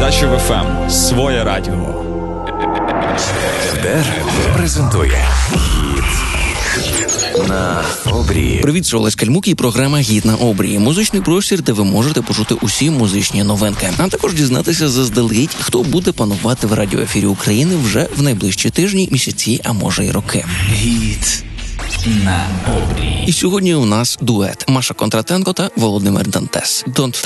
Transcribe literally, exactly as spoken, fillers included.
Передача в еф ем. Своє радіо. ДЕР презентує «Гід на обрії». Привіт, це Олесь Кальмук і програма «Гід на обрії». Музичний простір, де ви можете почути усі музичні новинки. А також дізнатися заздалегідь, хто буде панувати в радіоефірі України вже в найближчі тижні, місяці, а може й роки. «Гід на обрії». І сьогодні у нас дует Маша Кондратенко та Володимир Дантес. Don't